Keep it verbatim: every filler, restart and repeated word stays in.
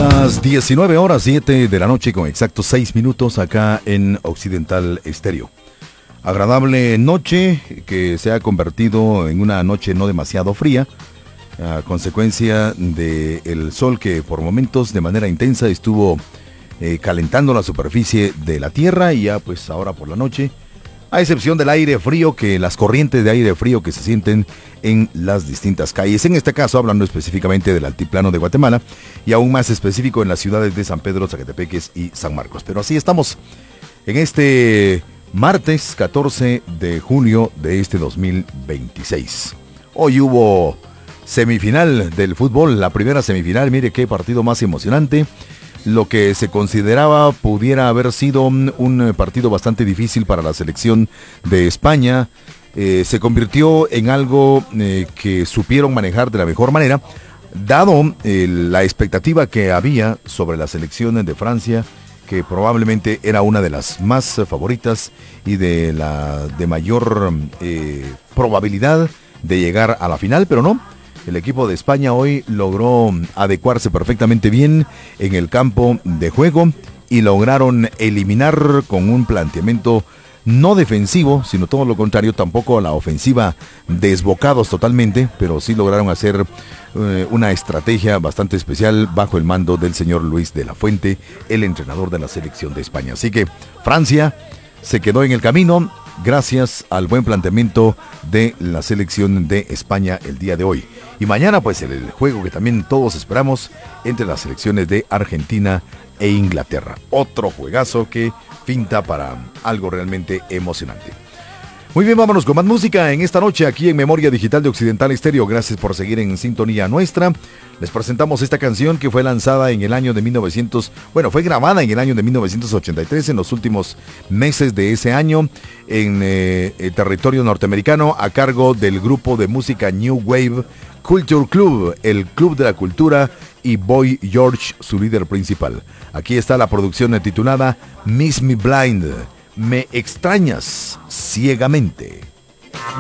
Las diecinueve horas siete de la noche con exactos seis minutos acá en Occidental Estéreo. Agradable noche que se ha convertido en una noche no demasiado fría, a consecuencia del sol que por momentos de manera intensa estuvo eh, calentando la superficie de la tierra, y ya pues ahora por la noche, a excepción del aire frío, que las corrientes de aire frío que se sienten en las distintas calles, en este caso hablando específicamente del altiplano de Guatemala y aún más específico en las ciudades de San Pedro, Zacatepeques y San Marcos. Pero así estamos en este martes catorce de junio de este dos mil veintiséis. Hoy hubo semifinal del fútbol, la primera semifinal. Mire qué partido más emocionante. Lo que se consideraba pudiera haber sido un, un partido bastante difícil para la selección de España, eh, se convirtió en algo eh, que supieron manejar de la mejor manera, dado eh, la expectativa que había sobre la selección de Francia, que probablemente era una de las más favoritas y de la de mayor eh, probabilidad de llegar a la final, pero no. El equipo de España hoy logró adecuarse perfectamente bien en el campo de juego y lograron eliminar con un planteamiento no defensivo, sino todo lo contrario, tampoco a la ofensiva desbocados totalmente, pero sí lograron hacer eh, una estrategia bastante especial bajo el mando del señor Luis de la Fuente, el entrenador de la selección de España. Así que Francia se quedó en el camino gracias al buen planteamiento de la selección de España el día de hoy. Y mañana pues el, el juego que también todos esperamos entre las selecciones de Argentina e Inglaterra. Otro juegazo que pinta para algo realmente emocionante. Muy bien, vámonos con más música en esta noche aquí en Memoria Digital de Occidental Estéreo. Gracias por seguir en sintonía nuestra. Les presentamos esta canción que fue lanzada en el año de mil novecientos, bueno, fue grabada en el año de mil novecientos ochenta y tres, en los últimos meses de ese año, en eh, el territorio norteamericano, a cargo del grupo de música New Wave Culture Club, el Club de la Cultura, y Boy George, su líder principal. Aquí está la producción titulada Miss Me Blind, Me Extrañas Ciegamente.